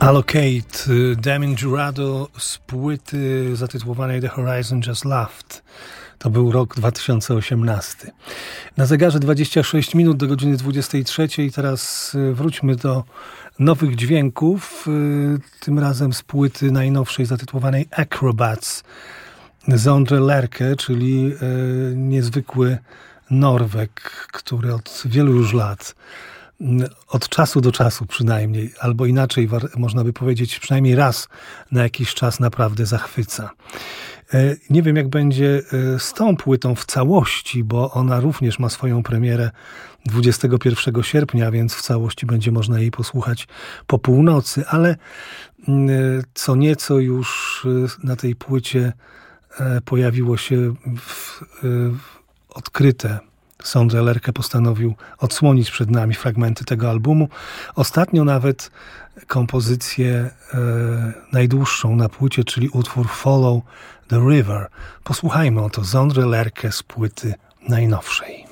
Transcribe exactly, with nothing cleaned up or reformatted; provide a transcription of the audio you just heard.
Allocate, Damien Jurado z płyty zatytułowanej The Horizon Just Laughed. To był rok dwa tysiące osiemnasty. Na zegarze dwadzieścia sześć minut do godziny dwudziestej trzeciej. Teraz wróćmy do nowych dźwięków. Tym razem z płyty najnowszej zatytułowanej Acrobats z Ondre Lerche, czyli niezwykły Norweg, który od wielu już lat, od czasu do czasu przynajmniej, albo inaczej można by powiedzieć, przynajmniej raz na jakiś czas naprawdę zachwyca. Nie wiem, jak będzie z tą płytą w całości, bo ona również ma swoją premierę dwudziestego pierwszego sierpnia, więc w całości będzie można jej posłuchać po północy, ale co nieco już na tej płycie pojawiło się w, w odkryte. Ondre Lerche postanowił odsłonić przed nami fragmenty tego albumu. Ostatnio nawet kompozycję e, najdłuższą na płycie, czyli utwór Follow the River. Posłuchajmy oto z Ondre Lerche z płyty najnowszej.